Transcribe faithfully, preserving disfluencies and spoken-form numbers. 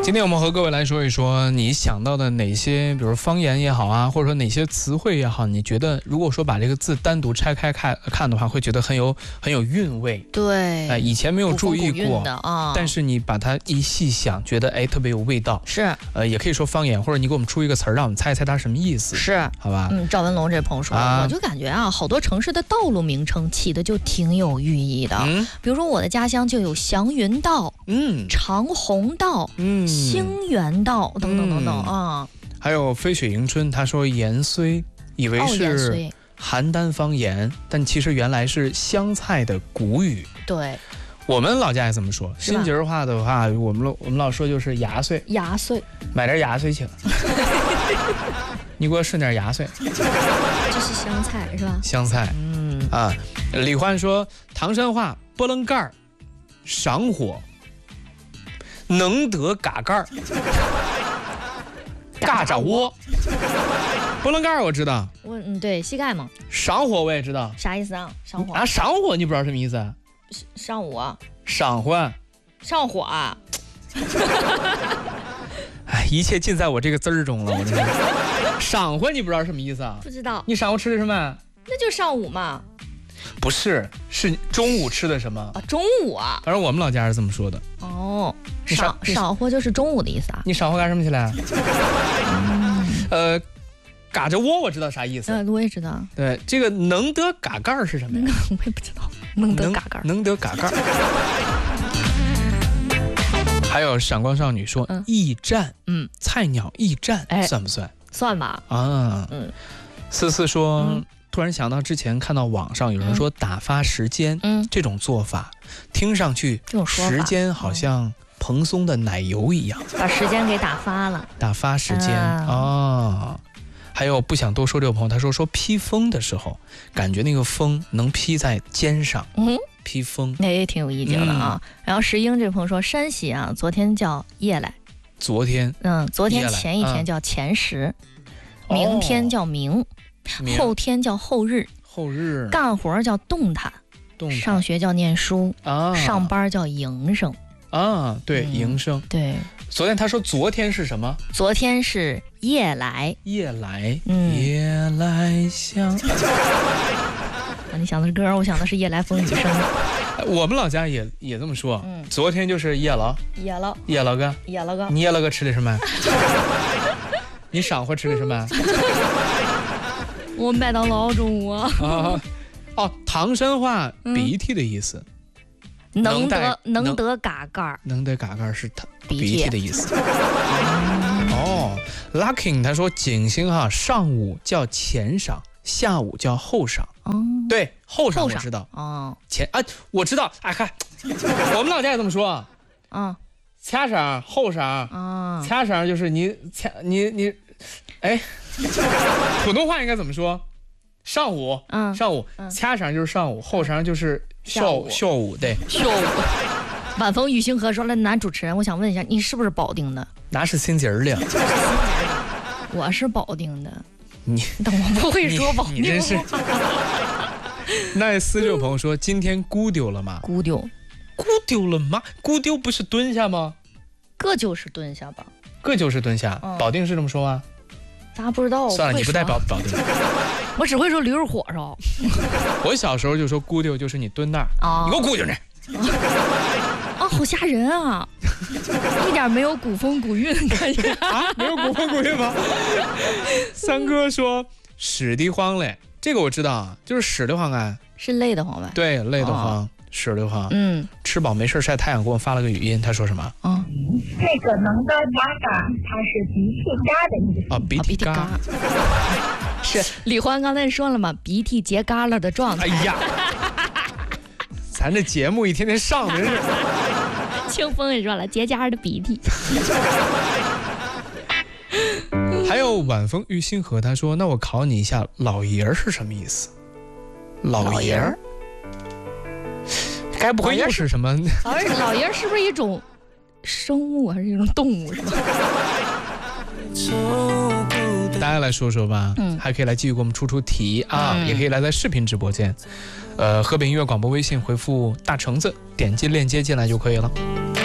今天我们和各位来说一说，你想到的哪些，比如方言也好啊，或者说哪些词汇也好，你觉得如果说把这个字单独拆开看看的话，会觉得很有很有韵味。 对， 哎，以前没有注意过的啊， 但是你把它一细想，觉得哎特别有味道。 是， 呃，也可以说方言，或者你给我们出一个词儿，让我们猜一猜它什么意思。 是， 好吧？ 嗯，赵文龙这朋友说，啊、我就感觉啊，好多城市的道路名称起的就挺有寓意的。嗯，比如说我的家乡就有祥云道，嗯，长虹道，嗯，兴元道等等等等啊。 还有飞雪迎春，他说延绥，以为是邯郸方言，哦、但其实原来是湘菜的古语。 对。 我们老家也这么说，新节话的话，我们老我们老说就是牙碎， 牙碎， 买点牙碎去了。你给我顺点牙碎。 这是香菜是吧？ 香菜，嗯啊。李焕说，唐山话波棱盖儿，上火，能得嘎盖儿，嘎扎窝。波棱盖儿我知道， 我嗯对膝盖嘛。 上火我也知道， 啥意思啊？上火啊？上火你不知道什么意思啊？ 上午啊， 上火， 上火啊！ 哎，一切尽在我这个字儿中了。我这上火你不知道什么意思啊？ 不知道。 你上午吃的什么？ 那就上午嘛。 不是，是中午吃的什么啊？中午啊？ 反正我们老家是这么说的。 哦，上上火就是中午的意思啊？ 你上火干什么去了？嗯、呃。嘎着窝我知道啥意思， 嗯，我也知道。 对，这个能得嘎盖是什么呀？ 我也不知道，能得嘎盖， 能得嘎盖。还有闪光少女说，驿站，嗯，菜鸟驿站算不算？ 算吧。 啊，嗯。思思说，嗯、突然想到之前看到网上有人说打发时间，嗯，这种做法听上去时间好像蓬松的奶油一样， 把时间给打发了。 打发时间啊。哦，还有不想多说这个朋友，他说说披风的时候，感觉那个风能披在肩上，嗯，披风那也挺有意境的啊。嗯、然后石英这个朋友说，山西啊，昨天叫夜来， 昨天， 嗯，昨天前一天叫前时，嗯、明天叫明，哦、后天叫后日， 后日干活叫动弹，动弹上学叫念书啊，上班叫营生啊，对，嗯、营生对。 昨天他说昨天是什么？ 昨天是夜来， 夜来，嗯、夜来香。 啊，你想的是歌，我想的是夜来风雨声。 我们老家也也这么说，嗯，昨天就是夜了， 夜了， 夜了个， 夜了个， 你夜了个吃的什么？你上回吃的什么？ 我麦当劳中午啊。 啊哦，唐山话鼻涕的意思。 嗯、能得能得嘎盖， 能得嘎盖是他鼻涕的意思。哦 ，Lucky 他说景星哈，上午叫前晌，下午叫后晌。哦，对，后晌我知道。哦，前啊，我知道。哎，看，我们老家也这么说。嗯，前晌后晌。啊，前晌就是你前你你，哎，普通话应该怎么说？上午，嗯，上午，前晌就是上午，后晌就是下午，下午对， 下午。晚风雨星河说了，男主持人，我想问一下，你是不是保定的？ 那是新节儿的。 我是保定的。 你等我不会说保定。 你真是。奈斯这位朋友说，今天咕丢了吗？ 咕丢， 咕丢了吗？咕丢不是蹲下吗？ 个就是蹲下吧。 个就是蹲下，嗯、保定是这么说吗？ 咱不知道。 算了，你不代表保定。 我只会说驴儿火烧。 我小时候就说咕丢就是你蹲那儿，哦、你给我咕丢着。 啊，好吓人啊！一点没有古风古韵感觉啊，没有古风古韵吗？三哥说屎地慌嘞，这个我知道，就是屎得慌啊， 是累得慌吧？ 对，累得慌。哦屎得慌，嗯，吃饱没事晒太阳，给我发了个语音，他说什么？嗯， 这个能的嘎嘎，它是鼻涕嘎的意思。 啊，鼻涕嘎， 是李欢刚才说了嘛，鼻涕结嘎了的状态。 哎呀，咱这节目一天天上的是。 清风也说了，结痂的鼻涕。 还有晚风遇星河，他说，那我考你一下，老爷儿是什么意思？老爷儿。该不会又是什么？ 老爷老爷是不是一种生物还是一种动物？是吧？ 大家来说说吧，嗯，还可以来继续给我们出出题啊，嗯、也可以来在视频直播间，呃，河北音乐广播微信回复大橙子，点击链接进来就可以了。